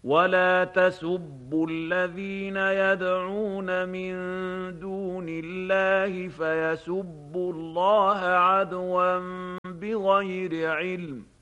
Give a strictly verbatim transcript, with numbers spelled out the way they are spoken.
ولا تسبوا الذين يدعون من دون الله فيسبوا الله عدوا بغير علم